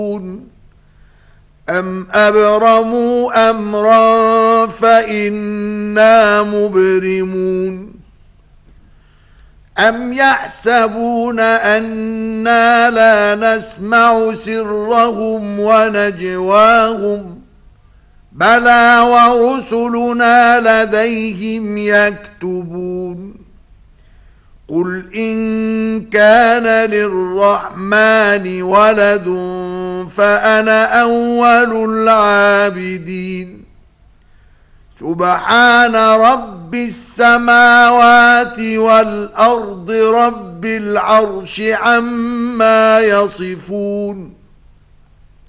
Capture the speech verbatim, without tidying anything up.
أم أبرموا أمرا فإنا مبرمون أم يحسبون أنا لا نسمع سرهم ونجواهم بلى ورسلنا لديهم يكتبون قل إن كان للرحمن ولد فأنا أول العابدين سبحان رب السماوات والأرض رب العرش عما يصفون